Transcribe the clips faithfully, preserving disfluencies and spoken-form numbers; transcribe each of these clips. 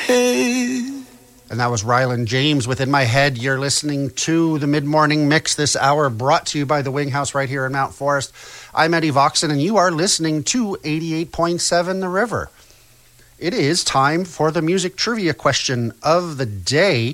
head. And that was Ryland James with In My Head. You're listening to the Mid-Morning Mix this hour, brought to you by the Wing House right here in Mount Forest. I'm Eddie Voxon, and you are listening to eighty-eight point seven The River. It is time for the music trivia question of the day.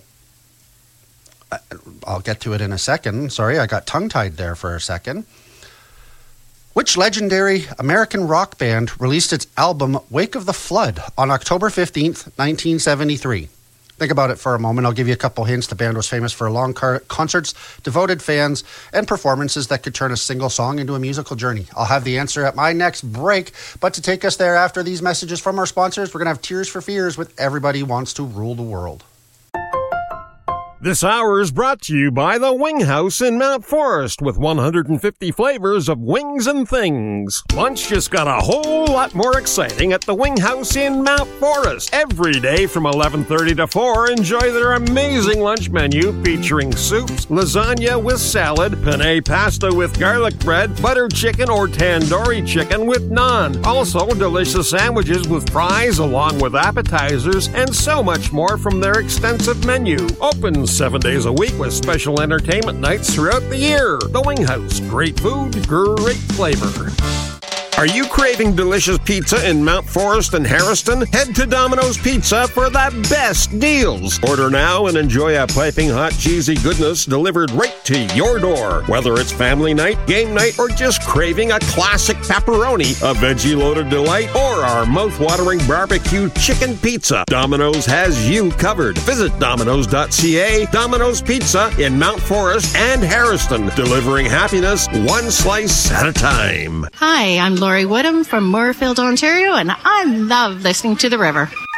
I'll get to it in a second. Sorry, I got tongue-tied there for a second. Which legendary American rock band released its album Wake of the Flood on October fifteenth, nineteen seventy-three? Think about it for a moment. I'll give you a couple hints. The band was famous for long car- concerts, devoted fans, and performances that could turn a single song into a musical journey. I'll have the answer at my next break. But to take us there after these messages from our sponsors, we're going to have Tears for Fears with Everybody Wants to Rule the World. This hour is brought to you by the Wing House in Mount Forest with one hundred fifty flavors of wings and things. Lunch just got a whole lot more exciting at the Wing House in Mount Forest. Every day from eleven thirty to four, enjoy their amazing lunch menu featuring soups, lasagna with salad, penne pasta with garlic bread, butter chicken or tandoori chicken with naan. Also, delicious sandwiches with fries along with appetizers and so much more from their extensive menu. Open seven days a week with special entertainment nights throughout the year. The Wing House. Great food, great flavor. Are you craving delicious pizza in Mount Forest and Harriston? Head to Domino's Pizza for the best deals. Order now and enjoy a piping hot cheesy goodness delivered right to your door. Whether it's family night, game night, or just craving a classic pepperoni, a veggie-loaded delight, or our mouth-watering barbecue chicken pizza, Domino's has you covered. Visit Domino's dot C A. Domino's Pizza in Mount Forest and Harriston, delivering happiness one slice at a time. Hi, I'm Lori Woodham from Moorfield, Ontario, and I love listening to The River.